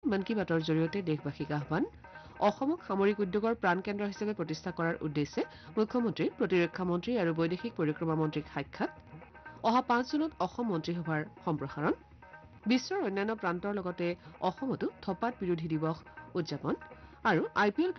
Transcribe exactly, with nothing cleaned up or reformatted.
মন কী বাতৰ জৰিয়তে দেশবাসীক আহ্বান অসমক সামৰিক উদ্যোগৰ প্ৰাণকেন্দ্ৰ হিচাপে প্ৰতিষ্ঠা কৰাৰ উদ্দেশ্যে মুখ্যমন্ত্ৰী প্ৰতিৰক্ষা মন্ত্ৰী আৰু বৈদেশিক পৰিক্ৰমা মন্ত্ৰীক সাক্ষাৎ অহা পাঁচ জুনত অসম মন্ত্ৰীসভাৰ সম্প্ৰসাৰণ বিশ্বৰ অন্যান্য প্ৰান্তৰ লগতে অসমতো ধঁপাত বিৰোধী দিৱস উদযাপন আৰু আই পি এল